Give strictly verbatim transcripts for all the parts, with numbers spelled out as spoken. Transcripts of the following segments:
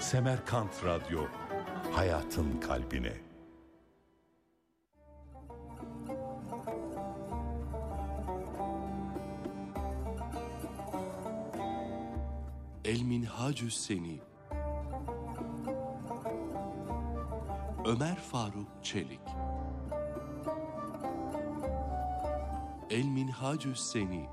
Semerkant Radyo, hayatın kalbine. El Minhacü's Seni. Ömer Faruk Çelik. El Minhacü's Seni.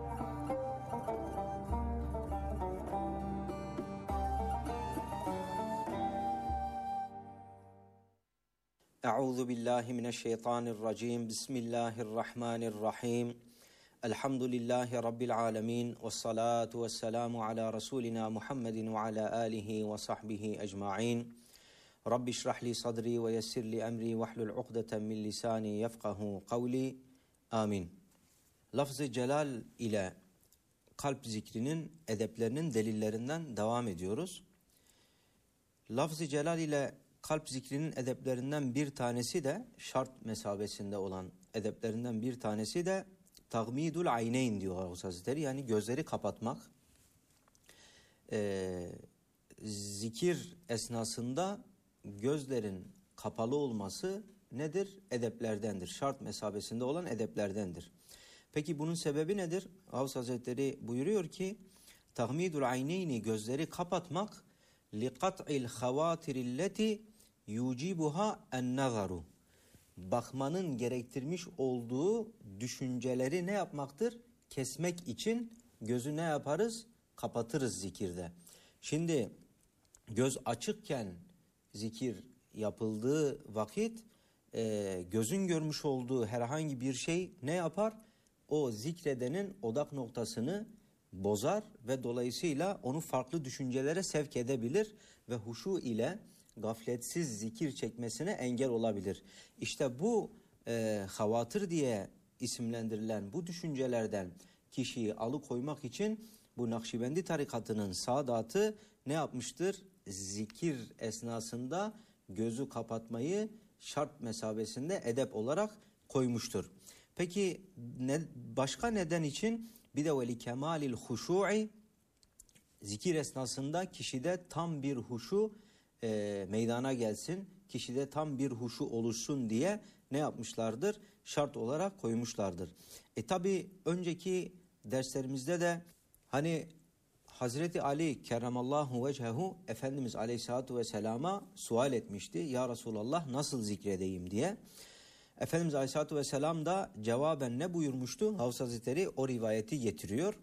Euzu billahi mineşşeytanirracim. Bismillahirrahmanirrahim. Elhamdülillahi rabbil alamin ve salatu vesselamu ala rasulina Muhammedin ve ala alihi ve sahbihi ecmaîn. Rabbi şrah li sadri ve yessir li emri ve hlul ukdeten min lisani yefkahu kavli. Amin. Lafz-ı celal ile kalp zikrinin edeplerinin delillerinden devam ediyoruz. Lafz-ı celal ile kalp zikrinin edeplerinden bir tanesi de şart mesabesinde olan edeplerinden bir tanesi de tagmidul ayneyn diyor Ağustos Hazretleri, yani gözleri kapatmak. Ee, zikir esnasında gözlerin kapalı olması nedir? Edeplerdendir. Şart mesabesinde olan edeplerdendir. Peki bunun sebebi nedir? Ağustos Hazretleri buyuruyor ki tagmidul ayneyni, gözleri kapatmak, liqat'il havatirilleti yucibuha en-nazaru, bakmanın gerektirmiş olduğu düşünceleri ne yapmaktır? Kesmek için gözü ne yaparız? Kapatırız zikirde. Şimdi göz açıkken zikir yapıldığı vakit e, gözün görmüş olduğu herhangi bir şey ne yapar? O zikredenin odak noktasını bozar ve dolayısıyla onu farklı düşüncelere sevk edebilir ve huşu ile gafletsiz zikir çekmesine engel olabilir. İşte bu e, havatır diye isimlendirilen bu düşüncelerden kişiyi alıkoymak için bu Nakşibendi tarikatının saadatı ne yapmıştır? Zikir esnasında gözü kapatmayı şart mesabesinde edep olarak koymuştur. Peki ne, başka neden için? Bir de veli kemalil huşu'i, zikir esnasında kişide tam bir huşu e, meydana gelsin, kişide tam bir huşu oluşsun diye ne yapmışlardır? Şart olarak koymuşlardır. E tabi önceki derslerimizde de hani Hazreti Ali kerramallahu vechehu Efendimiz Aleyhisselatü Vesselam'a sual etmişti. Ya Resulallah, nasıl zikredeyim diye. Efendimiz Aleyhisselatü Vesselam da cevaben ne buyurmuştu? Havs Hazretleri o rivayeti getiriyor.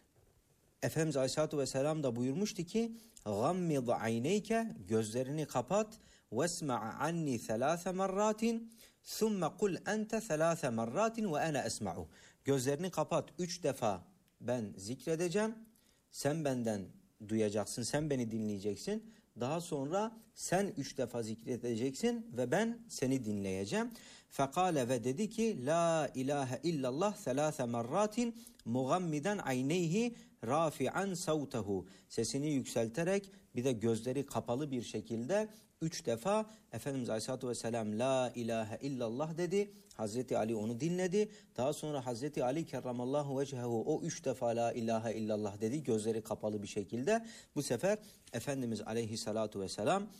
Efendimiz Aleyhisselatü Vesselam da buyurmuştu ki gammid ayneyke, gözlerini kapat, vesma' anni thelâse merratin thumme kul ente thelâse merratin ve ana esma'u. Gözlerini kapat, üç defa ben zikredeceğim, sen benden duyacaksın, sen beni dinleyeceksin. Daha sonra sen üç defa zikredeceksin ve ben seni dinleyeceğim. Fekale, ve dedi ki la ilahe illallah thelâse merratin mugammiden ayneyhi rafi'an savtehu. Sesini yükselterek bir de gözleri kapalı bir şekilde üç defa Efendimiz Aleyhisselatü Vesselam la ilahe illallah dedi. Hazreti Ali onu dinledi. Daha sonra Hazreti Ali kerramallahu vechehu o üç defa la ilahe illallah dedi, gözleri kapalı bir şekilde. Bu sefer Efendimiz Aleyhisselatü Vesselam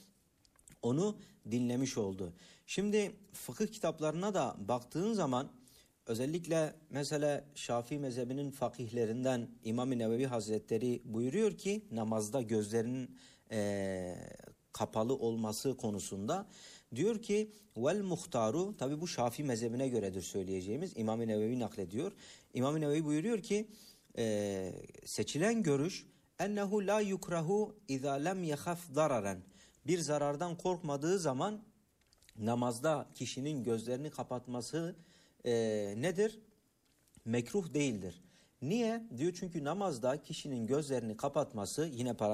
onu dinlemiş oldu. Şimdi fıkıh kitaplarına da baktığın zaman özellikle mesela Şafii mezhebinin fakihlerinden İmam-ı Nevevi Hazretleri buyuruyor ki namazda gözlerinin e, kapalı olması konusunda diyor ki vel muhtaru, tabi bu Şafii mezhebine göredir söyleyeceğimiz, İmam-ı Nevevi naklediyor. İmam-ı Nevevi buyuruyor ki e, seçilen görüş ennehu la yukrahu izâ lem yehaf dararen, bir zarardan korkmadığı zaman namazda kişinin gözlerini kapatması e, nedir? Mekruh değildir. Niye? Diyor çünkü namazda kişinin gözlerini kapatması, yine para